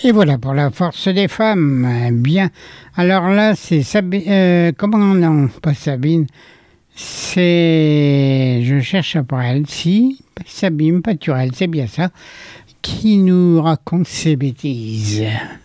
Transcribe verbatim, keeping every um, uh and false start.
Et voilà pour la force des femmes. Bien. Alors là, c'est Sabine. Euh, comment non, pas Sabine. C'est. Je cherche après elle. Si. Sabine Paturel, c'est bien ça. Qui nous raconte ses bêtises.